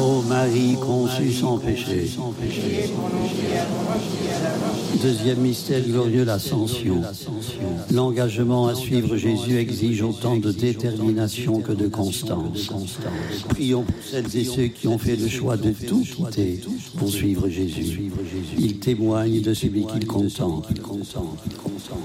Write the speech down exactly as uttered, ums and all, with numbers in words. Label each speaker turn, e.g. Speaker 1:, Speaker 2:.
Speaker 1: Ô Marie conçue sans péché. Deuxième mystère glorieux, l'Ascension. L'engagement à suivre Jésus exige autant de détermination que de constance. Prions pour celles et ceux qui ont fait le choix de tout quitter pour suivre Jésus. Ils témoignent de celui qu'ils contemplent.